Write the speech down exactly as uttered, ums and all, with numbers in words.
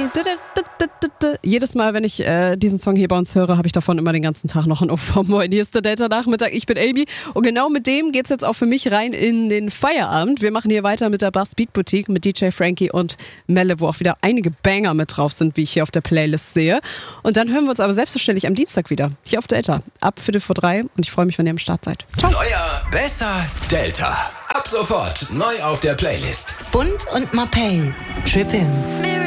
Jedes Mal, wenn ich äh, diesen Song hier bei uns höre, habe ich davon immer den ganzen Tag noch ein O V. Moin, hier ist der Delta-Nachmittag, ich bin Amy und genau mit dem geht's jetzt auch für mich rein in den Feierabend. Wir machen hier weiter mit der Bass Beat Boutique mit D J Frankie und Melle, wo auch wieder einige Banger mit drauf sind, wie ich hier auf der Playlist sehe. Und dann hören wir uns aber selbstverständlich am Dienstag wieder, hier auf Delta, ab Viertel vor drei und ich freue mich, wenn ihr am Start seid. Ciao. Neuer, besser, Delta. Ab sofort neu auf der Playlist. Bund und Mapei. Trip in.